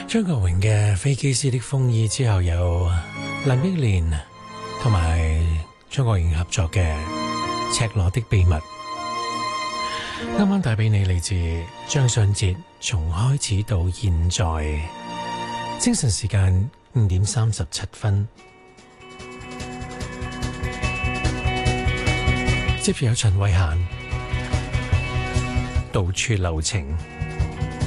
張國榮嘅《飛機師的風衣》之後，有林憶蓮同埋張國榮合作嘅《赤裸的秘密》。啱啱帶俾你嚟自張信哲，從開始到現在，精神時間5:37。接住有陳慧嫻，到處留情。